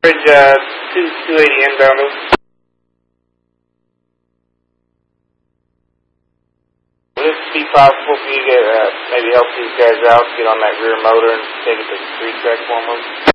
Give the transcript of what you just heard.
Bridge 280 inbound. Would it be possible for you to maybe help these guys out, get on that rear motor and take it to the 3-track for them?